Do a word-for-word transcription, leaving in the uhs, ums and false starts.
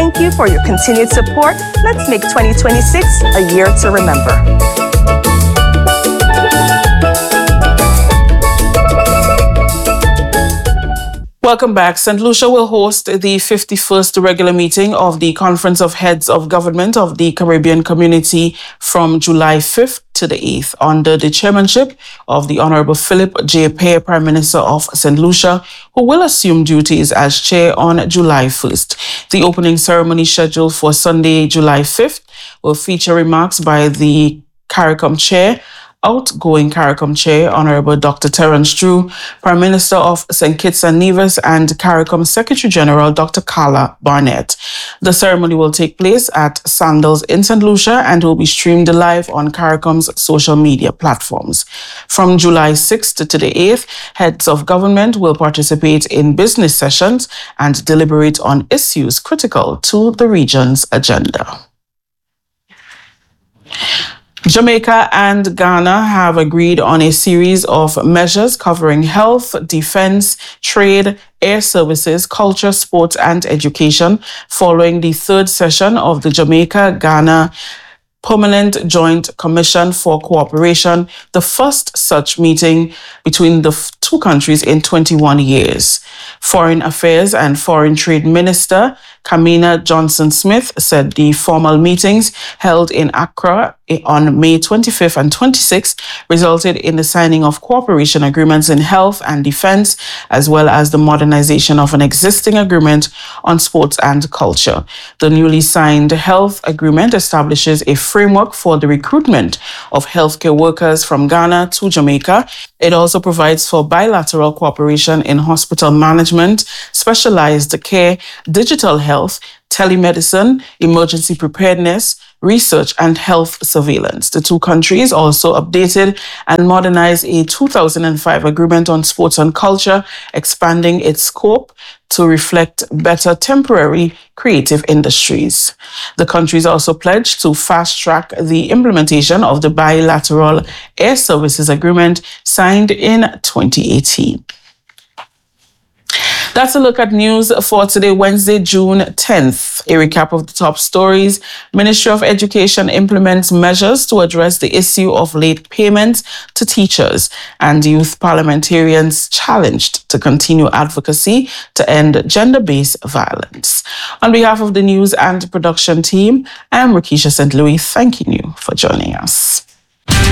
thank you for your continued support. Let's make twenty twenty-six a year to remember. Welcome back. Saint Lucia will host the fifty-first regular meeting of the Conference of Heads of Government of the Caribbean Community from July fifth to the eighth under the chairmanship of the Honorable Philip J. Pear, Prime Minister of Saint Lucia, who will assume duties as chair on July first. The opening ceremony scheduled for Sunday, July fifth, will feature remarks by the CARICOM chair, outgoing CARICOM Chair, Honorable Doctor Terence Drew, Prime Minister of Saint Kitts and Nevis, and CARICOM Secretary General Doctor Carla Barnett. The ceremony will take place at Sandals in Saint Lucia and will be streamed live on CARICOM's social media platforms. From July sixth to the eighth, heads of government will participate in business sessions and deliberate on issues critical to the region's agenda. Jamaica and Ghana have agreed on a series of measures covering health, defense, trade, air services, culture, sports, and education following the third session of the Jamaica-Ghana Permanent Joint Commission for Cooperation, the first such meeting between the two countries in twenty-one years. Foreign Affairs and Foreign Trade Minister Kamina Johnson-Smith said the formal meetings held in Accra on May twenty-fifth and twenty-sixth resulted in the signing of cooperation agreements in health and defense, as well as the modernization of an existing agreement on sports and culture. The newly signed health agreement establishes a framework for the recruitment of healthcare workers from Ghana to Jamaica. It also provides for bilateral cooperation in hospital management, specialized care, digital health, telemedicine, emergency preparedness, research, and health surveillance. The two countries also updated and modernized a two thousand five agreement on sports and culture, expanding its scope to reflect better temporary creative industries. The countries also pledged to fast-track the implementation of the bilateral air services agreement signed in twenty eighteen. That's a look at news for today, Wednesday, June tenth. A recap of the top stories. Ministry of Education implements measures to address the issue of late payments to teachers, and youth parliamentarians challenged to continue advocacy to end gender-based violence. On behalf of the news and production team, I am Rakisha Saint Louis, thanking you for joining us.